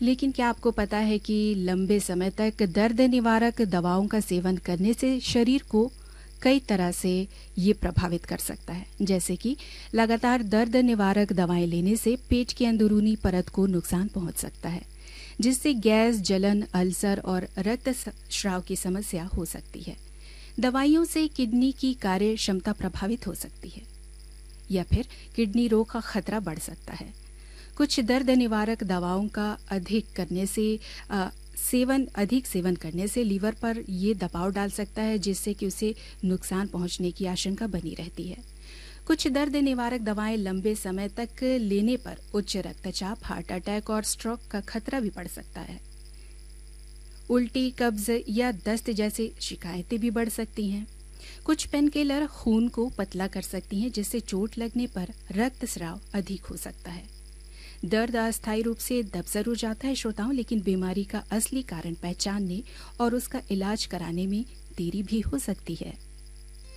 लेकिन क्या आपको पता है कि लंबे समय तक दर्द निवारक दवाओं का सेवन करने से शरीर को कई तरह से ये प्रभावित कर सकता है। जैसे कि लगातार दर्द निवारक दवाएं लेने से पेट की अंदरूनी परत को नुकसान पहुंच सकता है, जिससे गैस, जलन, अल्सर और रक्तस्राव की समस्या हो सकती है। दवाइयों से किडनी की कार्य क्षमता प्रभावित हो सकती है या फिर किडनी रोग का खतरा बढ़ सकता है। कुछ दर्द निवारक दवाओं का अधिक सेवन करने से लीवर पर ये दबाव डाल सकता है, जिससे कि उसे नुकसान पहुंचने की आशंका बनी रहती है। कुछ दर्द निवारक दवाएं लंबे समय तक लेने पर उच्च रक्तचाप, हार्ट अटैक और स्ट्रोक का खतरा भी बढ़ सकता है। उल्टी, कब्ज या दस्त जैसी शिकायतें भी बढ़ सकती हैं। कुछ पेनकिलर खून को पतला कर सकती हैं, जिससे चोट लगने पर रक्तस्राव अधिक हो सकता है। दर्द अस्थायी रूप से दब जरूर जाता है श्रोताओं, लेकिन बीमारी का असली कारण पहचानने और उसका इलाज कराने में देरी भी हो सकती है।